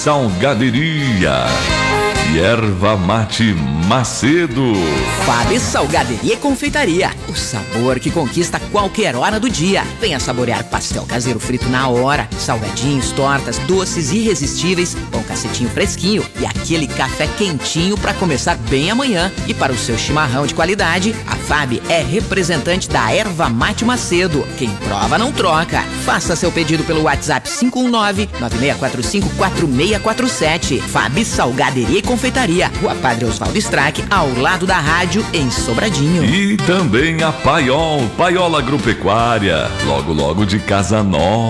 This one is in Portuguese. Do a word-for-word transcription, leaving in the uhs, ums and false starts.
Salgaderia e Erva Mate Macedo. Fábio Salgaderia e Confeitaria, o sabor que conquista qualquer hora do dia. Venha saborear pastel caseiro frito na hora, salgadinhos, tortas, doces irresistíveis, pão cacetinho fresquinho e aquele café quentinho para começar bem amanhã. E para o seu chimarrão de qualidade, a Fábio é representante da Erva Mate Macedo. Quem prova não troca. Faça seu pedido pelo WhatsApp cinco um nove, nove seis quatro cinco, quatro seis quatro sete. Fábio Salgaderia e Confeitaria, Rua Padre Oswaldo Strack, ao lado da rádio, em Sobradinho. E também a Paiol, Paiola Agropecuária, logo logo de Casa Nova.